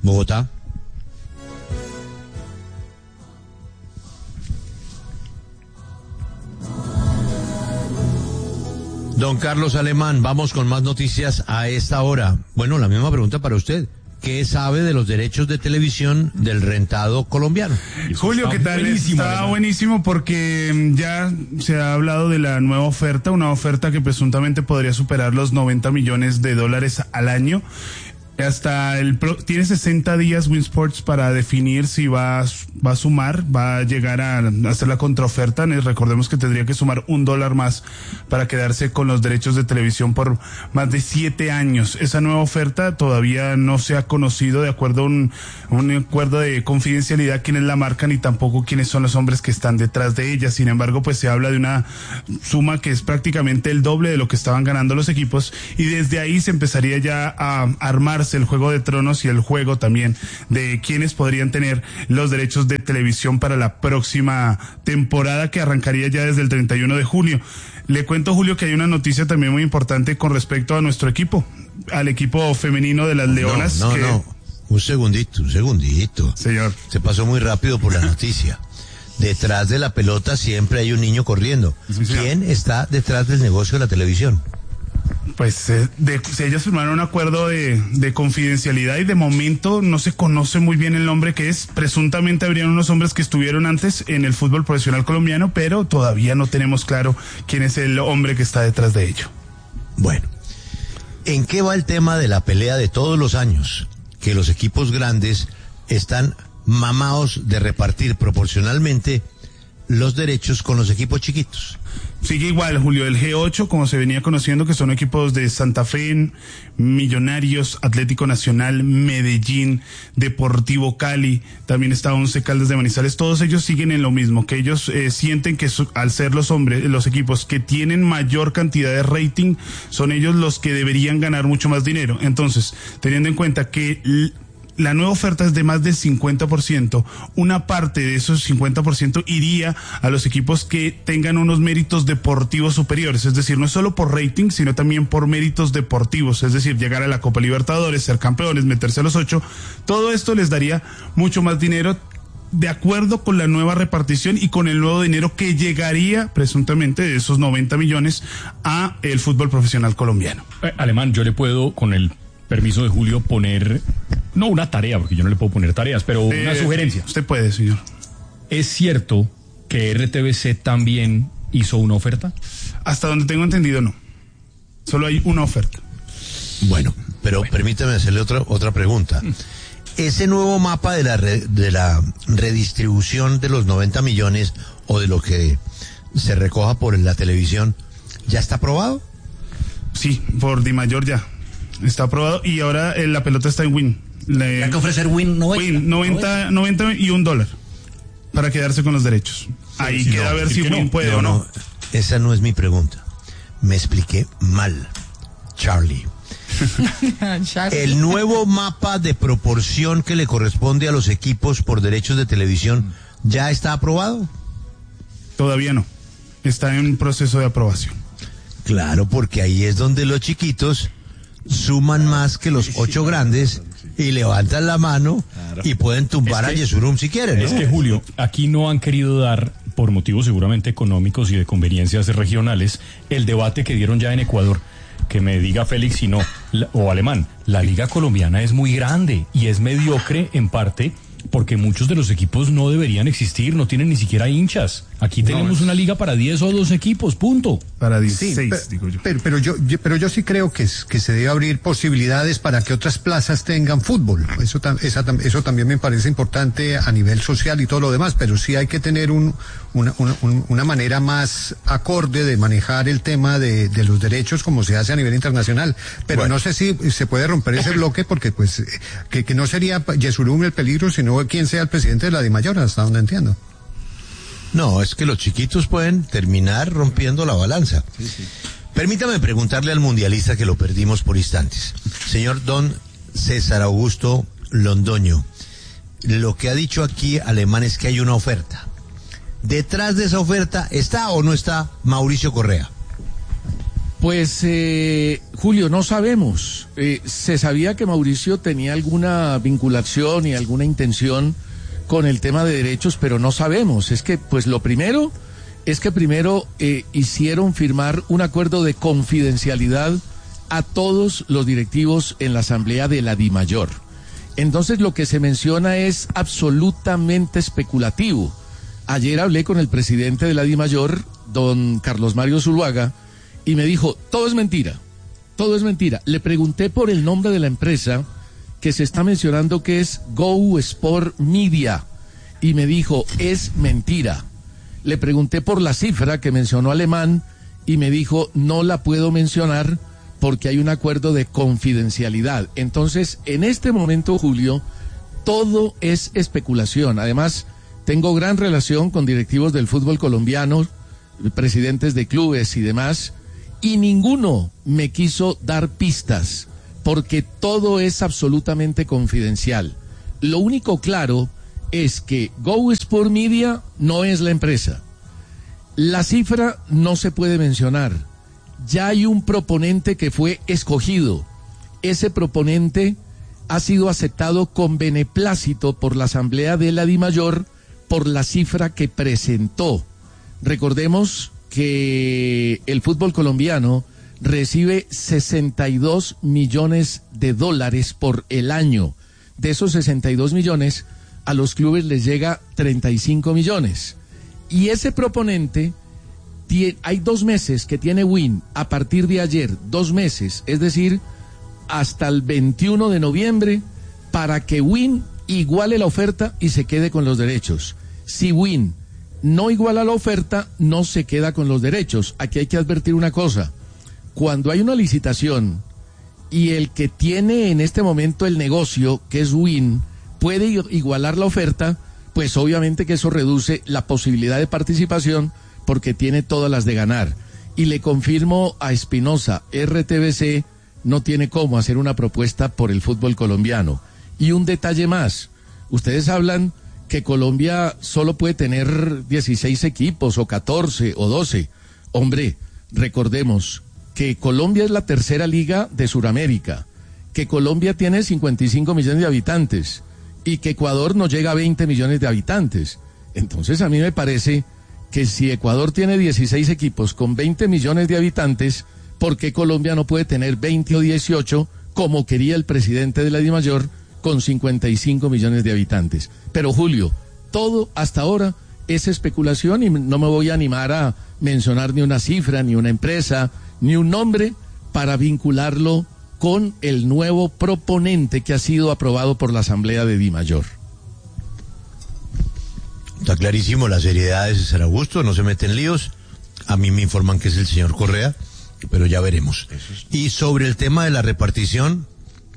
Bogotá. Don Carlos Alemán, vamos con más noticias a esta hora. Bueno, la misma pregunta para usted. ¿Qué sabe de los derechos de televisión del rentado colombiano? Julio, ¿qué tal? Está buenísimo porque ya se ha hablado de la nueva oferta, una oferta que presuntamente podría superar los $90 millones al año. Tiene 60 días Win Sports para definir si va a sumar, va a llegar a hacer la contraoferta. Recordemos que tendría que sumar $1 más para quedarse con los derechos de televisión por más de 7 años. Esa nueva oferta todavía no se ha conocido de acuerdo a un acuerdo de confidencialidad quiénes la marcan y tampoco quiénes son los hombres que están detrás de ella. Sin embargo, pues se habla de una suma que es prácticamente el doble de lo que estaban ganando los equipos y desde ahí se empezaría ya a armar el Juego de Tronos y el juego también de quienes podrían tener los derechos de televisión para la próxima temporada que arrancaría ya desde el 31 de julio. Le cuento, Julio, que hay una noticia también muy importante con respecto a nuestro equipo, al equipo femenino de las Leonas. No. Un segundito. Señor. Se pasó muy rápido por la noticia. Detrás de la pelota siempre hay un niño corriendo. Sí, ¿Quién está detrás del negocio de la televisión? Pues ellas firmaron un acuerdo de confidencialidad y de momento no se conoce muy bien el nombre que es. Presuntamente habrían unos hombres que estuvieron antes en el fútbol profesional colombiano, pero todavía no tenemos claro quién es el hombre que está detrás de ello. Bueno, ¿en qué va el tema de la pelea de todos los años? Que los equipos grandes están mamados de repartir proporcionalmente los derechos con los equipos chiquitos. Sigue igual, Julio, el G8, como se venía conociendo, que son equipos de Santa Fe, Millonarios, Atlético Nacional, Medellín, Deportivo Cali, también está Once Caldas de Manizales, todos ellos siguen en lo mismo, que ellos sienten que al ser los equipos que tienen mayor cantidad de rating, son ellos los que deberían ganar mucho más dinero. Entonces, teniendo en cuenta que la nueva oferta es de más del 50%. Una parte de esos 50% iría a los equipos que tengan unos méritos deportivos superiores. Es decir, no solo por rating, sino también por méritos deportivos. Es decir, llegar a la Copa Libertadores, ser campeones, meterse a los 8. Todo esto les daría mucho más dinero de acuerdo con la nueva repartición y con el nuevo dinero que llegaría presuntamente de esos 90 millones a el fútbol profesional colombiano. Alemán, yo le puedo, con el permiso de Julio, poner, no una tarea, porque yo no le puedo poner tareas, pero una sugerencia. Usted puede, señor. ¿Es cierto que RTBC también hizo una oferta? Hasta donde tengo entendido, no. Solo hay una oferta. Bueno, pero permítame hacerle otra pregunta. Ese nuevo mapa de la redistribución de los 90 millones o de lo que se recoja por la televisión, ¿ya está aprobado? Sí, por Dimayor ya. Está aprobado y ahora la pelota está en Win. Hay que ofrecer Win 90 y $1 para quedarse con los derechos. Ahí queda a ver si Win puede o no. Esa no es mi pregunta. Me expliqué mal, Charlie. El nuevo mapa de proporción que le corresponde a los equipos por derechos de televisión, ¿ya está aprobado? Todavía no. Está en proceso de aprobación. Claro, porque ahí es donde los chiquitos suman más que los 8 grandes y levantan la mano y pueden tumbar a Yesurum si quieren, ¿no? Es que, Julio, aquí no han querido dar, por motivos seguramente económicos y de conveniencias regionales, el debate que dieron ya en Ecuador. Que me diga Félix si no, o Alemán, la liga colombiana es muy grande y es mediocre en parte porque muchos de los equipos no deberían existir, no tienen ni siquiera hinchas. Aquí tenemos una liga para 10 o 12 equipos, punto. Para 16, sí, digo yo. Pero yo sí creo que se debe abrir posibilidades para que otras plazas tengan fútbol. Eso también me parece importante a nivel social y todo lo demás, pero sí hay que tener una manera más acorde de manejar el tema de los derechos como se hace a nivel internacional. Pero bueno, no sé si se puede romper ese bloque porque pues que no sería Yesurum el peligro, sino quien sea el presidente de la Dimayor, hasta donde entiendo. No, es que los chiquitos pueden terminar rompiendo la balanza. Sí. Permítame preguntarle al mundialista que lo perdimos por instantes. Señor don César Augusto Londoño, lo que ha dicho aquí Alemán es que hay una oferta. ¿Detrás de esa oferta está o no está Mauricio Correa? Pues Julio, no sabemos. Se sabía que Mauricio tenía alguna vinculación y alguna intención con el tema de derechos, pero no sabemos. Es que, pues lo primero es que primero hicieron firmar un acuerdo de confidencialidad a todos los directivos en la asamblea de la DIMAYOR. Entonces lo que se menciona es absolutamente especulativo. Ayer hablé con el presidente de la DIMAYOR, don Carlos Mario Zuluaga, y me dijo, todo es mentira. Todo es mentira. Le pregunté por el nombre de la empresa que se está mencionando, que es Go Sport Media, y me dijo, es mentira. Le pregunté por la cifra que mencionó Alemán y me dijo, no la puedo mencionar porque hay un acuerdo de confidencialidad. Entonces, en este momento, Julio, todo es especulación. Además, tengo gran relación con directivos del fútbol colombiano, presidentes de clubes y demás, y ninguno me quiso dar pistas, porque todo es absolutamente confidencial. Lo único claro es que Go Sport Media no es la empresa. La cifra no se puede mencionar. Ya hay un proponente que fue escogido. Ese proponente ha sido aceptado con beneplácito por la Asamblea de la DIMAYOR por la cifra que presentó. Recordemos que el fútbol colombiano recibe 62 millones de dólares por el año. De esos 62 millones, a los clubes les llega 35 millones. Y ese proponente, hay 2 meses que tiene Win, a partir de ayer, 2 meses, es decir, hasta el 21 de noviembre, para que Win iguale la oferta y se quede con los derechos. Si Win no iguala la oferta, no se queda con los derechos. Aquí hay que advertir una cosa. Cuando hay una licitación y el que tiene en este momento el negocio, que es Win, puede igualar la oferta, pues obviamente que eso reduce la posibilidad de participación porque tiene todas las de ganar. Y le confirmo a Espinosa, RTBC no tiene cómo hacer una propuesta por el fútbol colombiano. Y un detalle más, ustedes hablan que Colombia solo puede tener 16 equipos o 14 o 12. Hombre, recordemos que Colombia es la tercera liga de Sudamérica, que Colombia tiene 55 millones de habitantes y que Ecuador no llega a 20 millones de habitantes. Entonces a mí me parece que si Ecuador tiene 16 equipos con 20 millones de habitantes, ¿por qué Colombia no puede tener 20 o 18 como quería el presidente de la DIMAYOR con 55 millones de habitantes? Pero Julio, todo hasta ahora es especulación y no me voy a animar a mencionar ni una cifra, ni una empresa, ni un nombre para vincularlo con el nuevo proponente que ha sido aprobado por la Asamblea de DIMAYOR. Está clarísimo la seriedad de César Augusto, no se mete en líos. A mí me informan que es el señor Correa, pero ya veremos. Y sobre el tema de la repartición,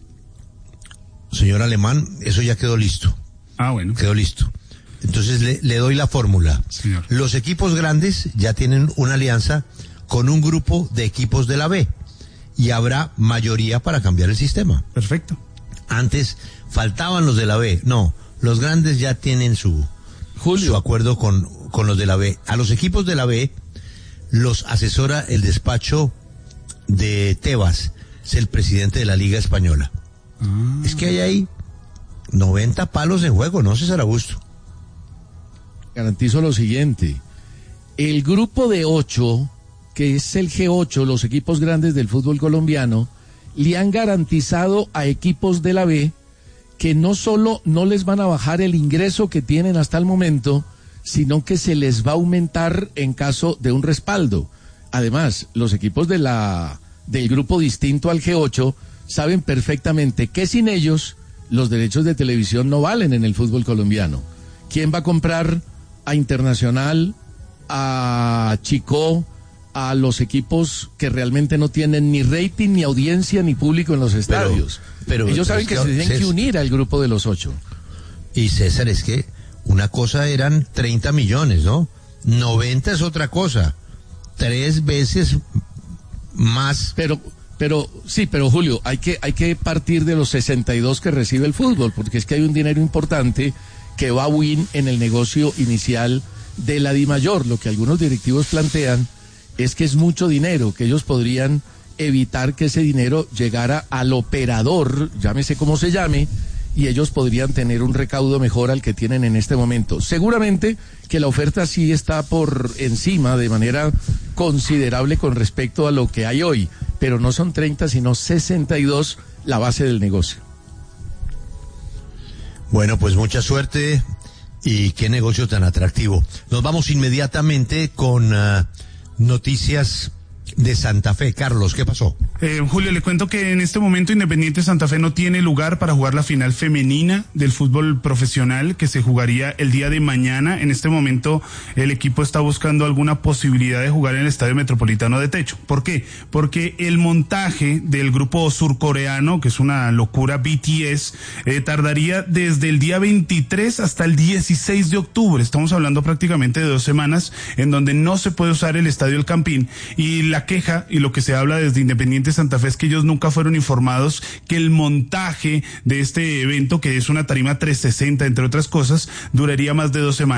señor Alemán, eso ya quedó listo. Ah, bueno. Quedó listo. Entonces le doy la fórmula. Señor. Los equipos grandes ya tienen una alianza con un grupo de equipos de la B y habrá mayoría para cambiar el sistema. Perfecto. Antes faltaban los de la B. No, los grandes ya tienen su acuerdo con los de la B. A los equipos de la B los asesora el despacho de Tebas, es el presidente de la Liga Española. Es que hay ahí 90 palos en juego, ¿no, César Augusto? Garantizo lo siguiente. El grupo de 8, que es el G8, los equipos grandes del fútbol colombiano, le han garantizado a equipos de la B que no solo no les van a bajar el ingreso que tienen hasta el momento, sino que se les va a aumentar en caso de un respaldo. Además, los equipos del grupo distinto al G8 saben perfectamente que sin ellos los derechos de televisión no valen en el fútbol colombiano. ¿Quién va a comprar a Internacional, a Chico, a los equipos que realmente no tienen ni rating, ni audiencia, ni público en los estadios? Pero ellos saben que se tienen que unir al grupo de los 8. Y César, es que una cosa eran 30 millones, ¿no? 90 es otra cosa. 3 veces más. Pero Julio, hay que partir de los 62 que recibe el fútbol, porque es que hay un dinero importante que va a Win en el negocio inicial de la DIMAYOR. Lo que algunos directivos plantean es que es mucho dinero, que ellos podrían evitar que ese dinero llegara al operador, llámese como se llame, y ellos podrían tener un recaudo mejor al que tienen en este momento. Seguramente que la oferta sí está por encima de manera considerable con respecto a lo que hay hoy, pero no son 30 sino 62 la base del negocio. Bueno, pues mucha suerte y qué negocio tan atractivo. Nos vamos inmediatamente con noticias de Santa Fe. Carlos, ¿qué pasó? Julio, le cuento que en este momento Independiente Santa Fe no tiene lugar para jugar la final femenina del fútbol profesional que se jugaría el día de mañana. En este momento el equipo está buscando alguna posibilidad de jugar en el Estadio Metropolitano de Techo. ¿Por qué? Porque el montaje del grupo surcoreano, que es una locura, BTS, tardaría desde el día 23 hasta el 16 de octubre. Estamos hablando prácticamente de 2 semanas en donde no se puede usar el Estadio El Campín. Y la queja y lo que se habla desde Independiente Santa Fe es que ellos nunca fueron informados que el montaje de este evento, que es una tarima 360 entre otras cosas, duraría más de 2 semanas.